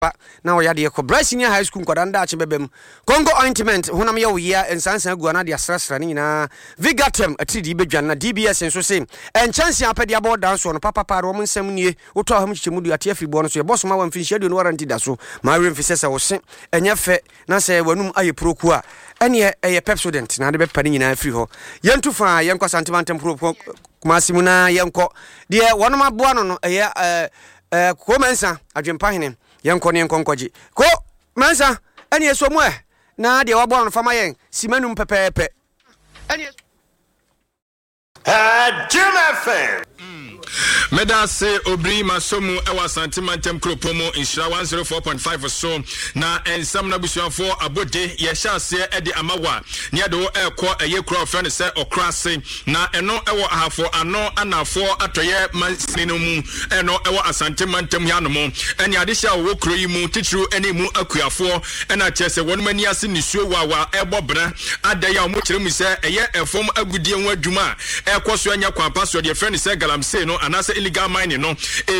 na o ya de ko Senior High School kwada nda ache bebem Congo ointment honam ya oya ensansan agu na de asrasra ni nyina Vigatem atidi bedwan na DBS enso se enchance apede abo dance no papa ro mo nsam nie woto aham chichemudu ate afibo no so ye boss ma wan finhia de no warranty da so ma remfise wo se enya fe na se wanum aye proku a ene eye Pepsodent na de be pani nyina afiri ho yentu fa yenko santimantem proku kumasimu na yenko de wonom aboa no eye ko mensa adwempa hene yenko ne nkonkoji ko mensa ene eso mu na de wabo no fama yen simanum pepepe ene Jim FM Medase obri masomu ewa santimantem kropomo inshira 104.5 so na ensam na busuafo abode ye hyase ede amawa ne ade wo ekọ eye kro friend se okrase na eno ewo ahafo ano anafo atoye mansini no mu eno ewo asantimantem yanom ene ade hya wo kro yi mu titru ene mu akuafo ena chese wonu mani ase nisuo wawa ebobra ade ya mo kyeremu se eye efom agudie ho adwuma ekoso anya kwampa so de friend se galamse no anase illegal mining no